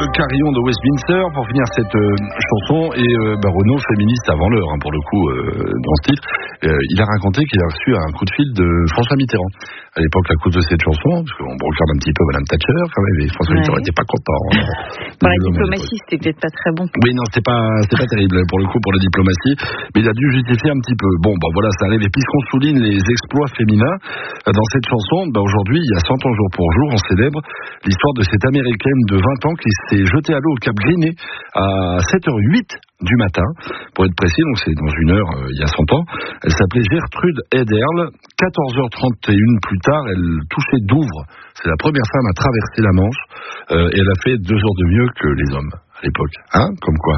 carillon de Westminster pour finir cette chanson. Et Renaud, féministe avant l'heure, pour le coup, dans ce titre, il a raconté qu'il a reçu un coup de fil de François Mitterrand. À l'époque, la cause de cette chanson, parce qu'on regarde un petit peu Madame Thatcher quand même, et François Mitterrand n'était pas content. Pour la diplomatie, c'était peut-être pas très bon. Oui, non, c'était pas terrible pour le coup, pour la diplomatie, mais il a dû justifier un petit peu. Bon, voilà, ça arrive. Et puisqu'on souligne les exploits féminins dans cette chanson, aujourd'hui, il y a 100 ans jour pour jour, on célèbre l'histoire de cette Américaine de 20 ans qui s'est jetée à l'eau au Cap Griné à 7h08 du matin, pour être précis, donc c'est dans une heure il y a 100 ans. Elle s'appelait Gertrude Ederle. 14h31 plus tard, elle touchait Douvres. C'est la première femme à traverser la Manche, et elle a fait 2 heures de mieux que les hommes à l'époque. Comme quoi.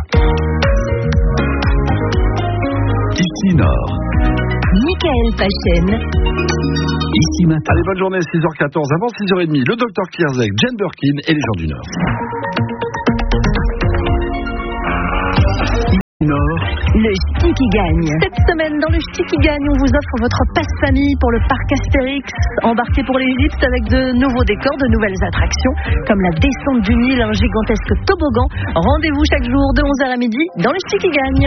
Ici Nord. Michael Pachen. Ici Matin. Allez, bonne journée, 6h14. Avant 6h30, le docteur Kierzek, Jane Birkin et les gens du Nord. Nord. Le Ch'ti qui gagne. Cette semaine, dans le Ch'ti qui gagne, on vous offre votre passe-famille pour le parc Astérix. Embarquez pour l'Égypte avec de nouveaux décors, de nouvelles attractions, comme la descente du Nil, un gigantesque toboggan. Rendez-vous chaque jour de 11h à midi dans le Ch'ti qui gagne.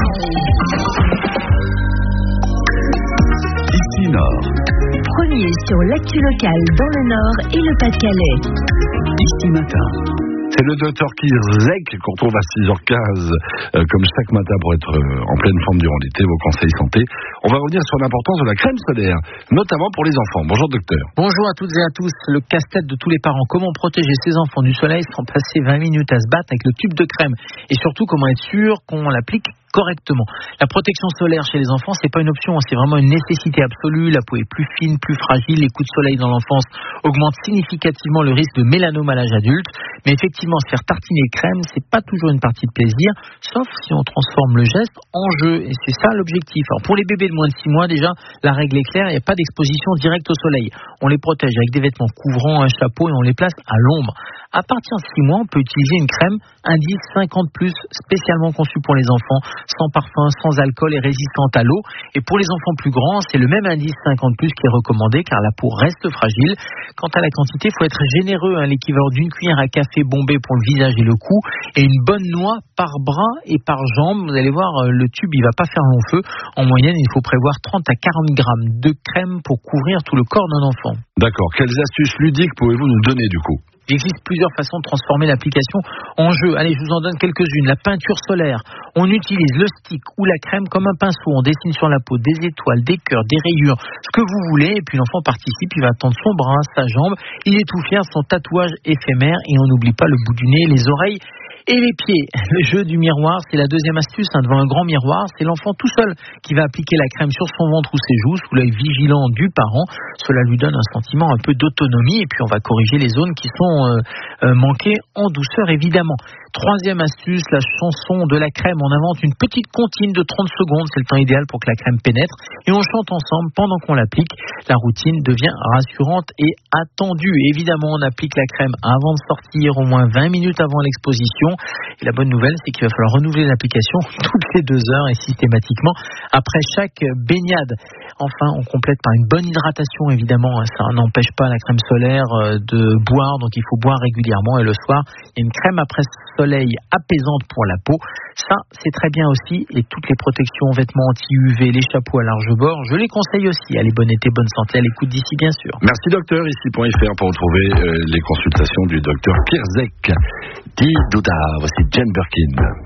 Ici Nord. Premier sur l'actu locale dans le Nord et le Pas-de-Calais. Ici Matin. C'est le docteur Kierzek qu'on trouve à 6h15, comme chaque matin pour être en pleine forme durant l'été, vos conseils santé. On va revenir sur l'importance de la crème solaire, notamment pour les enfants. Bonjour docteur. Bonjour à toutes et à tous. Le casse-tête de tous les parents. Comment protéger ses enfants du soleil sans passer 20 minutes à se battre avec le tube de crème? Et surtout, comment être sûr qu'on l'applique correctement. La protection solaire chez les enfants, c'est pas une option, c'est vraiment une nécessité absolue. La peau est plus fine, plus fragile. Les coups de soleil dans l'enfance augmentent significativement le risque de mélanome à l'âge adulte. Mais effectivement, se faire tartiner de crème, c'est pas toujours une partie de plaisir, sauf si on transforme le geste en jeu. Et c'est ça l'objectif. Alors pour les bébés de moins de 6 mois, déjà, la règle est claire, il n'y a pas d'exposition directe au soleil. On les protège avec des vêtements couvrants, un chapeau et on les place à l'ombre. À partir de 6 mois, on peut utiliser une crème indice 50+, spécialement conçue pour les enfants, sans parfum, sans alcool et résistante à l'eau. Et pour les enfants plus grands, c'est le même indice 50+, qui est recommandé car la peau reste fragile. Quant à la quantité, il faut être généreux, l'équivalent d'une cuillère à café bombée pour le visage et le cou, et une bonne noix par bras et par jambe. Vous allez voir, le tube, il va pas faire long feu. En moyenne, il faut prévoir 30 à 40 grammes de crème pour couvrir tout le corps d'un enfant. D'accord. Quelles astuces ludiques pouvez-vous nous donner du coup ? Il existe plusieurs façons de transformer l'application en jeu. Allez, je vous en donne quelques-unes. La peinture solaire. On utilise le stick ou la crème comme un pinceau. On dessine sur la peau des étoiles, des cœurs, des rayures, ce que vous voulez. Et puis l'enfant participe, il va tendre son bras, sa jambe. Il est tout fier de son tatouage éphémère. Et on n'oublie pas le bout du nez, les oreilles et les pieds. Le jeu du miroir, c'est la deuxième astuce. Devant un grand miroir, c'est l'enfant tout seul qui va appliquer la crème sur son ventre ou ses joues sous l'œil vigilant du parent. Cela lui donne un sentiment un peu d'autonomie et puis on va corriger les zones qui sont manquées en douceur évidemment. Troisième astuce, la chanson de la crème. On invente une petite comptine de 30 secondes, c'est le temps idéal pour que la crème pénètre et on chante ensemble pendant qu'on l'applique. La routine devient rassurante et attendue. Évidemment, on applique la crème avant de sortir, au moins 20 minutes avant l'exposition. Et la bonne nouvelle, c'est qu'il va falloir renouveler l'application toutes les 2 heures et systématiquement après chaque baignade. Enfin, on complète par une bonne hydratation, évidemment. Ça n'empêche pas la crème solaire de boire, donc il faut boire régulièrement. Et le soir, il y a une crème après soleil apaisante pour la peau. Ça, c'est très bien aussi. Et toutes les protections, vêtements anti-UV, les chapeaux à large bord, je les conseille aussi. Allez, bon été, bonne santé à l'écoute d'ici, bien sûr. Merci docteur, ici.fr pour retrouver les consultations du docteur Kierzek. Dit Douda, voici Jane Birkin.